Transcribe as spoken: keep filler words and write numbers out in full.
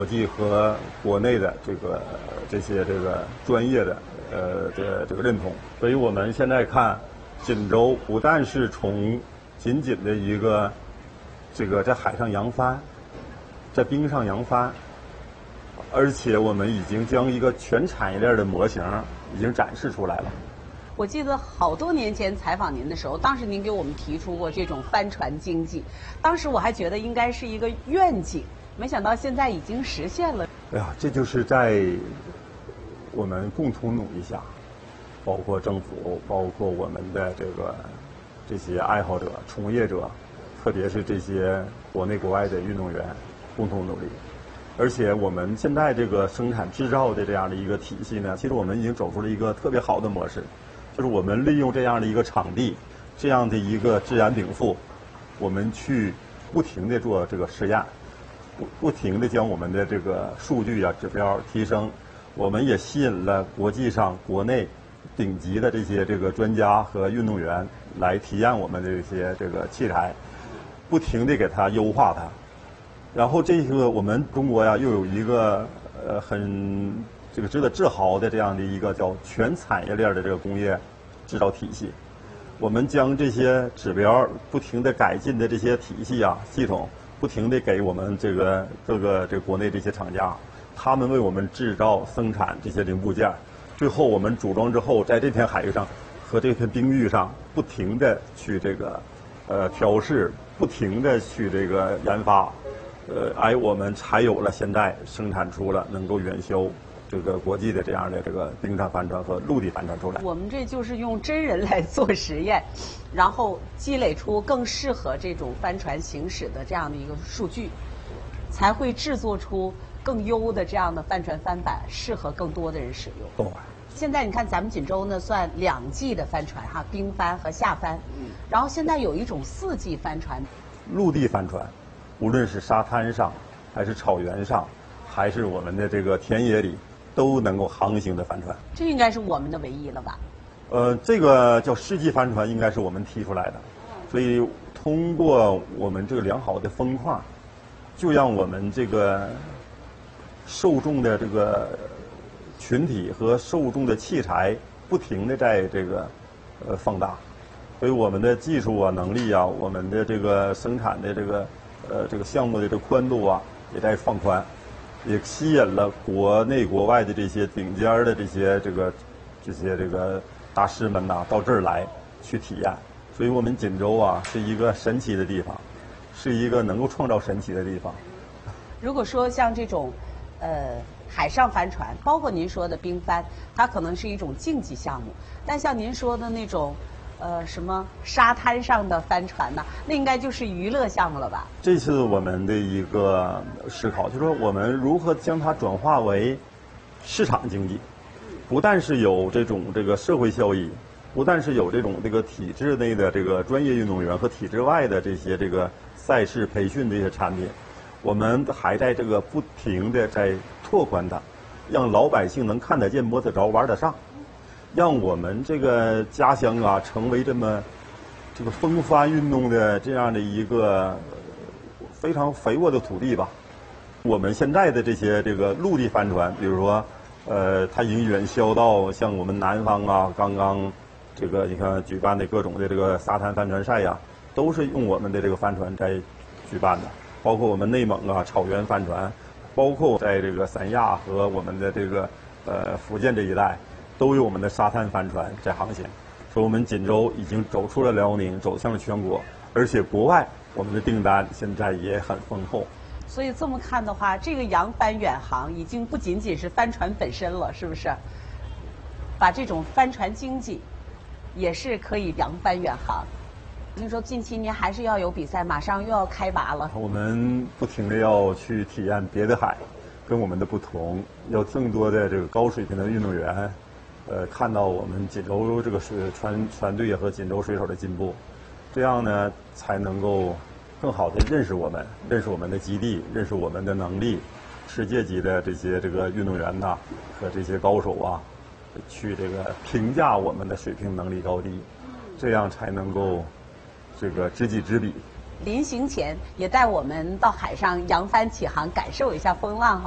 国际和国内的这个这些这个专业的呃的这个认同，所以我们现在看锦州不但是从仅仅的一个这个在海上扬帆，在冰上扬帆，而且我们已经将一个全产业链的模型已经展示出来了。 我记得好多年前采访您的时候，当时您给我们提出过这种帆船经济，当时我还觉得应该是一个愿景，没想到现在已经实现了。 哎呀，这就是在我们共同努力下，包括政府，包括我们的这个这些爱好者、从业者，特别是这些国内国外的运动员，共同努力。而且我们现在这个生产制造的这样的一个体系呢，其实我们已经走出了一个特别好的模式，就是我们利用这样的一个场地，这样的一个自然禀赋，我们去不停地做这个实验，不不停地将我们的这个数据啊指标提升。我们也吸引了国际上、国内顶级的这些这个专家和运动员来体验我们的这些这个器材，不停地给它优化它。然后这个我们中国呀，又有一个呃很这个值得自豪的这样的一个叫全产业链的这个工业制造体系。我们将这些指标不停地改进的这些体系啊系统，不停地给我们这个各个这个国内这些厂家，他们为我们制造生产这些零部件，最后我们组装之后，在这片海域上和这片冰域上不停地去这个呃调试，不停地去这个研发。呃，哎，我们才有了现在生产出了能够远销这个国际的这样的这个冰上帆船和陆地帆船出来。 我们这就是用真人来做实验，然后积累出更适合这种帆船行驶的这样的一个数据，才会制作出更优的这样的帆船帆板，适合更多的人使用。 对。 现在你看咱们锦州呢，算两季的帆船哈，冰帆和夏帆。嗯。然后现在有一种四季帆船， 陆地帆船。无论是沙滩上，还是草原上，还是我们的这个田野里，都能够航行的帆船。 这应该是我们的唯一了吧？ 呃，这个叫世纪帆船，应该是我们提出来的。所以通过我们这个良好的风况，就让我们这个受众的这个群体和受众的器材不停的在这个呃放大。所以我们的技术啊、能力啊，我们的这个生产的这个。呃，这个项目的这个宽度啊，也在放宽，也吸引了国内国外的这些顶尖的这些这个这些这个大师们呐、啊，到这儿来去体验。所以我们锦州啊，是一个神奇的地方，是一个能够创造神奇的地方。 如果说像这种呃海上帆船，包括您说的冰帆，它可能是一种竞技项目，但像您说的那种。呃，什么沙滩上的帆船呢？那应该就是娱乐项目了吧？ 这是我们的一个思考，就是说我们如何将它转化为市场经济，不但是有这种这个社会效益，不但是有这种这个体制内的这个专业运动员和体制外的这些这个赛事培训的一些产品，我们还在这个不停的在拓宽它，让老百姓能看得见、摸得着、玩得上。让我们这个家乡啊，成为这么这个风帆运动的这样的一个非常肥沃的土地吧。我们现在的这些这个陆地帆船，比如说，呃，它已经远销到像我们南方啊，刚刚这个你看举办的各种的这个沙滩帆船赛呀、啊，都是用我们的这个帆船在举办的。包括我们内蒙啊草原帆船，包括在这个三亚和我们的这个呃福建这一带。都有我们的沙滩帆船在航行，所以我们锦州已经走出了辽宁，走向了全国，而且国外我们的订单现在也很丰厚。 所以这么看的话，这个扬帆远航已经不仅仅是帆船本身了，是不是？把这种帆船经济也是可以扬帆远航。听说近期您还是要有比赛，马上又要开拔了。 我们不停的要去体验别的海，跟我们的不同，有更多的这个高水平的运动员。呃，看到我们锦州这个水船船队和锦州水手的进步，这样呢才能够更好的认识我们，认识我们的基地，认识我们的能力，世界级的这些这个运动员呐和这些高手啊，去这个评价我们的水平能力高低，这样才能够这个知己知彼。 临行前也带我们到海上扬帆起航，感受一下风浪哈。